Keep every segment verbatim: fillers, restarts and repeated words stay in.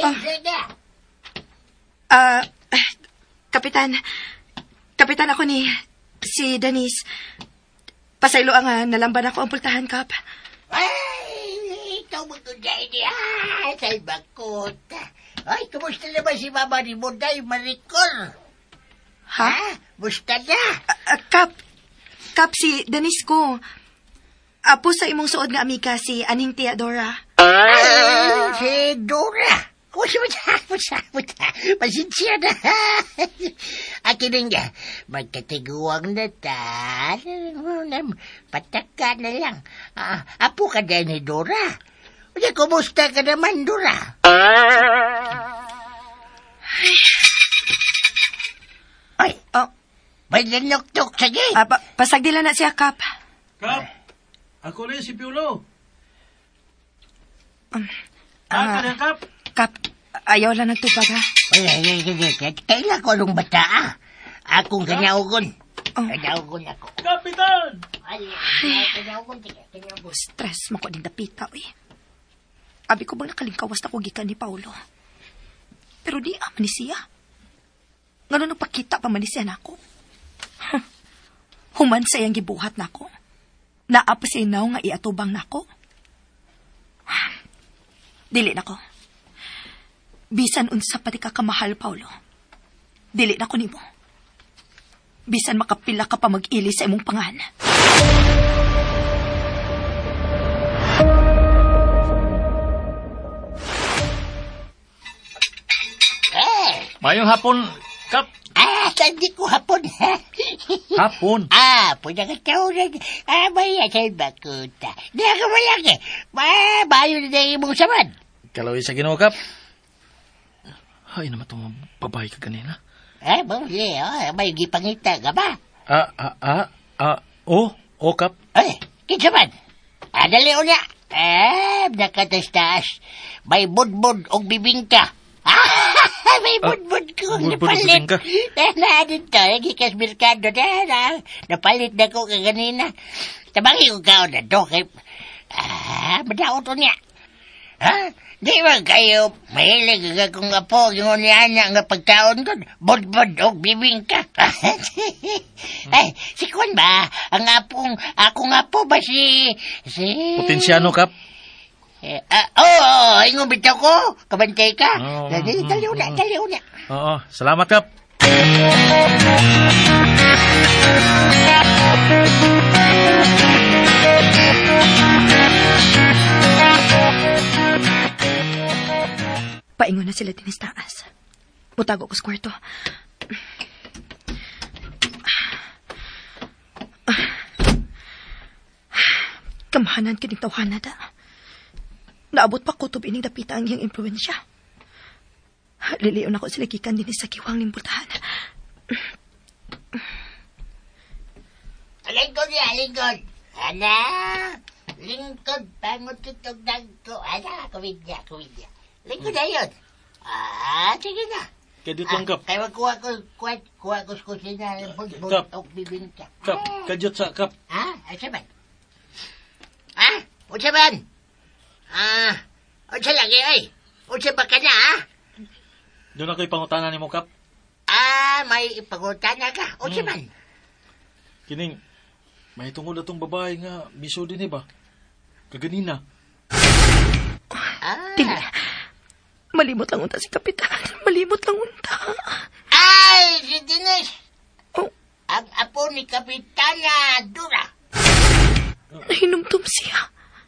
Ah, uh, Kapitan. Kapitan ako ni si Denise. Pasaylo ang uh, nalamban ako ang pultahan, Kap. Ay, ikaw magkunday niya. Say bakot. Ay, kumusta naman si Mama ni Monday Maricor? Ha? Ha? Musta na? Uh, uh, Kap, Kap, si Denise ko. Apo sa imong suod nga amika si Aning Tia Dora. Ay, si Dora. Kumusta mo siya? Kumusta mo siya? Pasensya na. Akin nga, magkatiguang na ta. Pataka na lang. Ah, apo ka din ni Dora. Uy, kumusta ka naman, Dora? Ay, Oh, may nanok-tok. Sige. uh, pa- pasagdila na siya, Kap. Kap, ako rin si Piolo. Um, Ah. Saan ka na, Kap? Kap, ayaw lang nagtubag, ha? Ay, ay, ay, ay, ay. Kailan ko anong bata, ah? Akong kanyaugon. Oh. Kanyaugon ako. Kapitan! Ay, ay, kanyaugon. Kanyaugon. Stress mo ko din dapita, eh. Abi ko bang nakalingkawas na ko gikan ni Paulo? Pero di aman ni siya. Ngano nagpakita pa man ni siya nako. Human sa iyang gibuhat nako. Naapa siya inaw nga iatubang nako. Dili nako. Bisan unsa pati ka kamahal, Paulo. Dili nako nimo. Bisan makapila ka pa mag-ili sa imong pangan. Mayong hapon, Kap. Ah, hindi ko hapon, ha? Hapon? Ah, pwede ka tawag. Ah, maya sa bakuta. Di ako malaki. Ah, bayo na na imong samad. Kalawin sa Ginoo, Kap. Ay, naman itong babae ka ganina. Ah, bawali, oh. May gipangita ka ba? Ah, ah, ah, ah, oh, oh, Kap. Ay, kinsa man? Ah, dali o niya. Ah, nakatas-taas. May budbud o bibingka. Ah, may budbud ko. budbud o Napalit. bibingka? Na, na, dito. Gikas merkado na, na. Napalit na ko kaganina. Tabangi ko kao na do. Kay... Ah, madaot o niya. Ha? Di ba kayo mahilig akong apo yung niya nga pagkaon ko? Budbud o bibingka. Ay, si Kwan ba? Ang apong, akong apo ba si... si... Potensyano, Kap. Eh, ah, oo, oh, oh, ingon bitaw ko. Kabantay ka. Oo, Dali, mm, dali una, mm. dali una. Oo, salamat, Kap. Paingon na sila din sa taas. Mutago ko sa kwarto. Kamahanan kining tawhana da. Naabot pa kutob ining dapita ang iyang impluensya. Liliyon ako sila gikan din sa kiwang nimbutahan. Lingkod niya, lingkod. Ana, lingkod, pangot tutog ko. Ana, kuwid niya, kuwid niya. Lingkod na yun. Ah, sige na. Kaya dito lang, Kap. Kaya magkuha ko, kuha, kuha ko sa kusina, budbud Kap. o bibingka. Kap, kadyot sa, Kap. Ha? Ano siya man? Ha? Ano siya man? Ah, ano siya lagi, ay? Ano siya ba ka na, ha? Doon ako'y pangutanan ni mo, Kap. Ah, may ipagutan na ka. Ano siya Hmm. man? Kining, may tungod na itong babae nga, miso din, ba? Kaganina. Ah. Dili. Malimot lang unta si Kapitan. Malimot lang unta. Ay, si Dinesh. Oh, Ang apo ni Kapitana Dura. nahinumtum siya.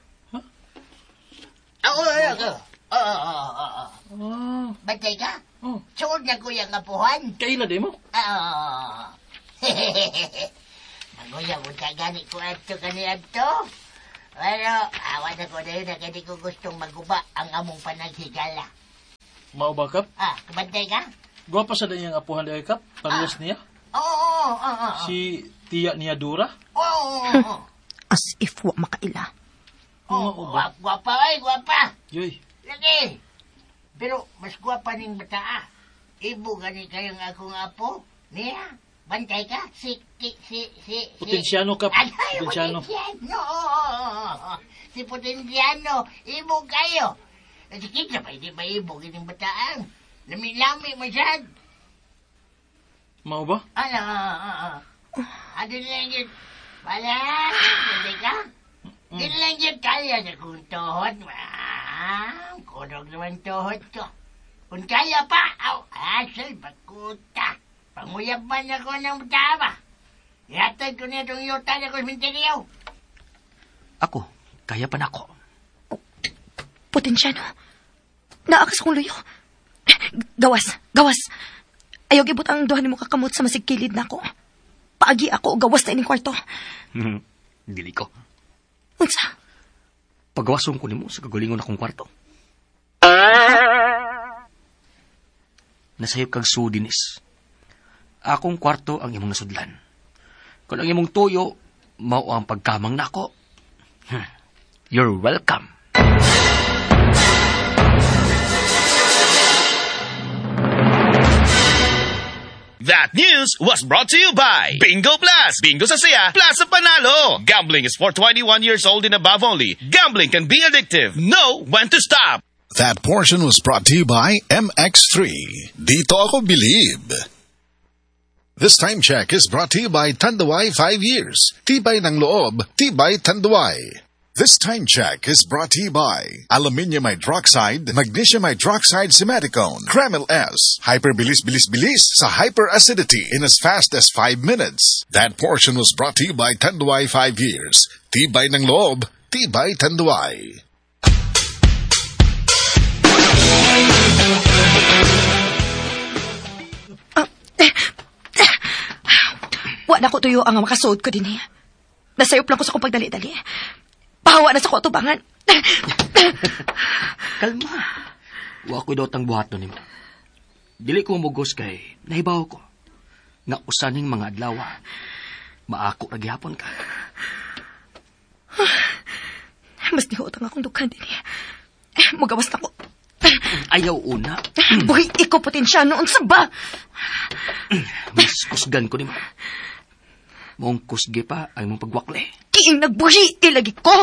Oo, oo, oo. Oo, oo, oo. Ah, Bantay ka? oh. Suod na ko yung apuhan. Kaila, di mo? Oo. Maguya mo ka gani ko ato kani ato. Pero, awan na ko na yun na kani ko gustong maguba ang among panaghigala. Mao ba, Kap? Ah, kabantay ka? Gwapa sa danyang apuhan di ay, Kap? Parehas niya? Oo, oo, oo, oo. Si Tia niya Dura? Oo, oo, oo. As if wa makaila. Oo, Oo ba? guwapa, guwapa, ay, guwapa. Yoy. Lagi. Pero, mas guwapa ning bata, ah. Ibo gani kayong akong apo. Niya, bantay ka? Si, si, si, si... Potensyano, Kap. Ay, Potensyano. Potensyano. Oo, oo, oo, oo. Si Potensyano, ibo kayo. Nasikit na pa, hindi ba ibog yung bataan? Lami-lami masyad. Mao ba? Ano, oo. Ano lang yun? Wala, hindi ka? Hindi lang yun kaya na kung tuhod. Ah, kurog naman tuhod ko. Kung kaya pa, aw, asal, bakuta. Panguyab man ako ng tama. Ihatag ko na itong yuta na ko minteriyaw. Ako, kaya pa na ako. Potensyano. Naakas akong luyo. Gawas, gawas. Ayaw gibot ang duha ni mo kakamot sa masigkilid na ako. Paagi ako, gawas na ining kwarto. Hmm, dili ko. Unsa? Pagawason ko nimo sa kagalingon akong kwarto. Nasayop kag sudinis. Akong kwarto ang imong nasudlan. Kung ang imong tuyo, mao ang pagkamang nako. Hmm. You're welcome. That news was brought to you by Bingo Plus. Bingo sa saya, plus sa panalo. Gambling is for twenty-one years old and above only. Gambling can be addictive. Know when to stop. That portion was brought to you by M X three. Dito ako believe. This time check is brought to you by Tanduay five years. Tibay ng loob, tibay Tanduay. This time check is brought to you by Aluminium Hydroxide, Magnesium Hydroxide Simeticone, Kremil S, Hyperbilis Bilis Bilis sa hyperacidity in as fast as five minutes. That portion was brought to you by Tanduay five years. Tibay ng loob, tibay Tanduay. Wa na ko tuyo ang makasuod ko din eh. Nasayop lang ko sa kong pagdali-dali. Pahawa na sa ko tubangan. Kalma. Wa ko'y dotang buhat nun nimo. Dili ko mugos kay nahibaw ko. Nga usaning mga adlaw. Maako na gihapon ka. Mas nihutang akong dukhan din eh. Mugawas na ko. Ayaw una. Buhi, ikaw potensya noon sa ba? Mas kusgan ko nimo. Mong kusgi pa ay mong pagwakle. Kiing nagbuhi, ilagi ko.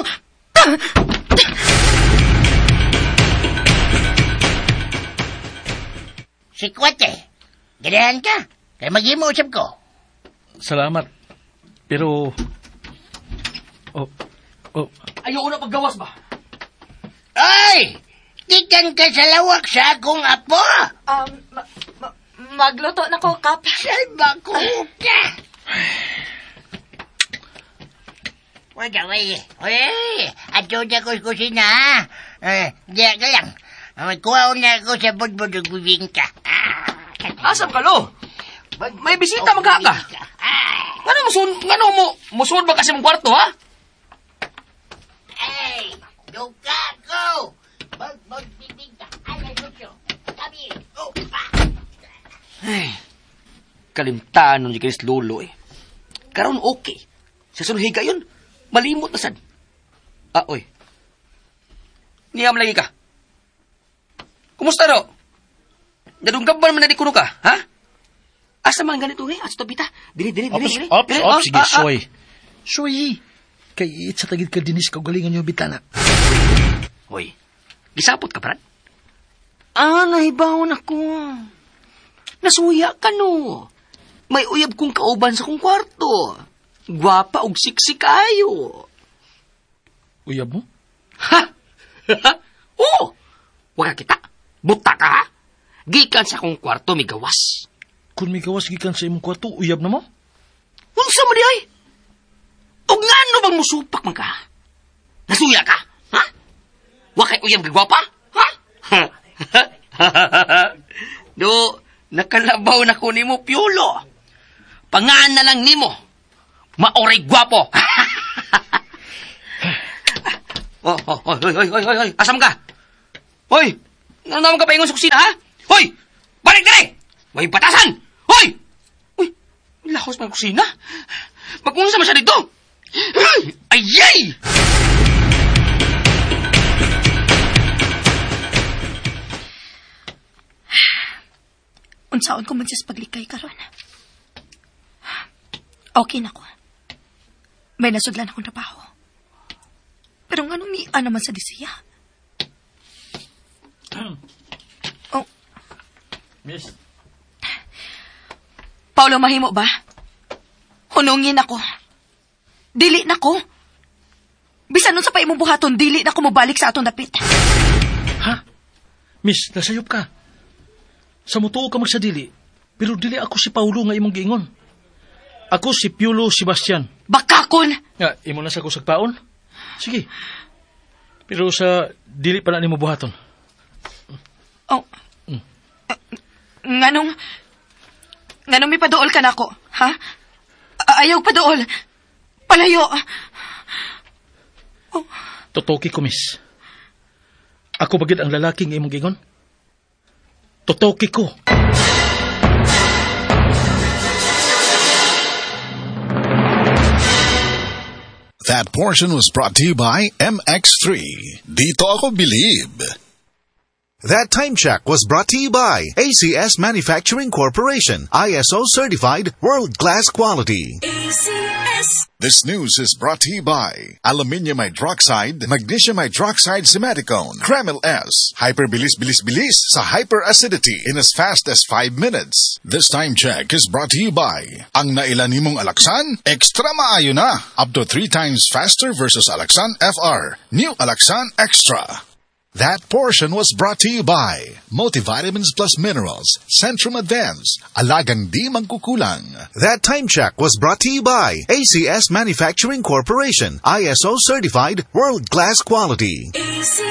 Si Kwate, ganahan ka. Kaya mag-imusap ko. Salamat. Pero... Oh, oh, Ayaw una paggawas ba? Ay! Kikan ka sa lawak sa akong apo. Um, ma- ma- magluto na ko, Kap. Salba ko ka. Wala, wala. Uy, ato na ko sa kusina. Eh, diya ka lang. Magkuha na ako sa budbud ng bibingka. Asam ka, lo? May bisita magkaka. Ngano musun, ngano mo, musun ba kasi mong kwarto, ha? Ay, duka ko. Budbud bibingka. Ay, suso. Kami. Oh, pa. Ay, kalimtaan nun yung kinis lulo, eh. Karoon okay. Sa sunhiga yun, malimot na sad. Ah, oy. Niyam lagi ka. Kumusta ro? Nadunggab ba naman na di kuno ka, ha? Asa man ganito eh? Asa tabita? Dili, dili, dili. ops, dili. ops, Dili, ops, ah, sige, ah, ah. soy. Soy, kay it sa tagid ka dinis ka galingan yung bitana. Hoy, gisapot ka, Brad? Ah, nahibawon ako. Nasuya ka, no? May uyab kong kauban sa kong kwarto. Gwapa og siksik kayo. Uyab mo? Ha? Oo! Wala kita. Buta ka, ha? Gikan sa kong kwarto, may gawas. Kung may gawas gikan sa imong kwarto, uyab na mo? Unsa mo di ay? O nga no bang musupak man ka? Nasuya ka? Ha? Wakay uyab gagwapa? Ha? Do, nakalabaw na ko ni mo, Piolo. Pangaan na lang ni mo. Maoray gwapo. Oh, oh, oh, hoy, hoy, hoy, hoy, hoy, asam ka? Hoy, nanaman ka pa ingon sa kusina, ha? Hoy, balik dali! May batasan! Hoy! Uy, lahos pa ang kusina? Magkunsa mo siya dito? Ayay! Unsaon ko man sa paglikay karon. Okay na ko. May nasudlan akong trabaho. Pero nga nung niya naman sa disiya. Miss, Paulo, mahimo ba? Hunungin ako. Dili na ko. Bisan nun sa pa imong buhaton, dili na ko mobalik sa atong dapit. ha? Miss, nasayop ka. Sa mutuo ka magsadili, pero dili ako si Paulo nga imong giingon. Ako si Piolo Sebastian. Bakakon! Nga, imo na sa kusagpaon? Sige. Pero sa dili pa na nimo buhaton. Oh. Mm. Nganong... Nganong may padool ka na ko, ha? Ayaw padool. Palayo. Oh. Totoki ko, miss. Ako bagid ang lalaking imong gingon? Totoki ko. That portion was brought to you by M X three. Dito ako Believe. That time check was brought to you by A C S Manufacturing Corporation, I S O certified, world-class quality. A C S. This news is brought to you by Aluminium Hydroxide, Magnesium Hydroxide Simaticone, Kremil S, Hyperbilis Bilis Bilis sa hyperacidity in as fast as five minutes. This time check is brought to you by ang nailan nimong Alaxan, extra maayo na, up to three times faster versus Alaxan F R, new Alaxan Extra. That portion was brought to you by Multivitamins Plus Minerals, Centrum Advance, Alagang Di Magkukulang. That time check was brought to you by A C S Manufacturing Corporation, I S O certified, world-class quality. A C